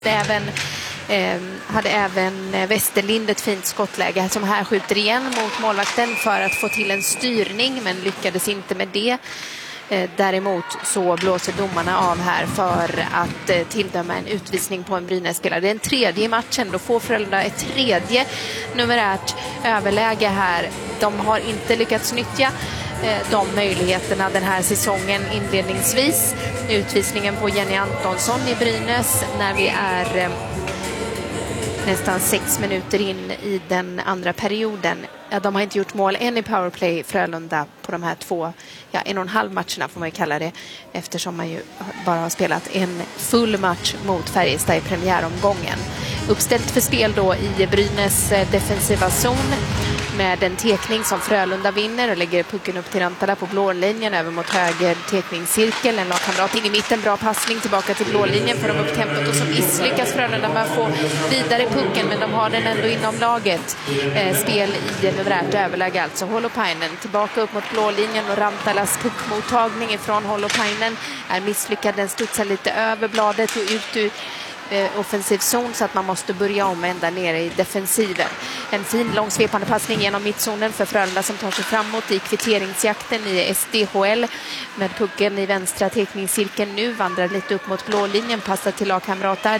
Hade även Westerlind ett fint skottläge som här skjuter igen mot målvakten för att få till en styrning, men lyckades inte med det. Däremot så blåser domarna av här för att tilldöma en utvisning på en Brynäs-spelare. Det är en tredje i matchen. Då får Frölunda ett tredje numerärt överläge här. De har inte lyckats nyttja de möjligheterna den här säsongen inledningsvis. Utvisningen på Jenny Antonsson i Brynäs när vi är nästan 6 minuter in i den andra perioden. Ja, de har inte gjort mål än i powerplay Frölunda på de här 1,5 matcherna får man ju kalla det, eftersom man ju bara har spelat en full match mot Färjestad i premiäromgången. Uppställt för spel då i Brynäs defensiva zon med en tekning som Frölunda vinner och lägger pucken upp till Rantala på blålinjen över mot höger tekningscirkel. En lagkamrat in i mitten, bra passning tillbaka till blålinjen för de upp tempot och så misslyckas Frölunda med att få vidare pucken, men de har den ändå inom laget. Spel i numerärt överläge alltså. Holopainen tillbaka upp mot blålinjen och Rantalas puckmottagning ifrån Holopainen är misslyckad. Den studsar lite över bladet och ut ur offensiv zon så att man måste börja om ända nere i defensiven. En fin långsvepande passning genom mittzonen för Frölunda som tar sig framåt i kvitteringsjakten i SDHL med pucken i vänstra tekningscirkeln nu, vandrar lite upp mot blålinjen, passar till lagkamrat där.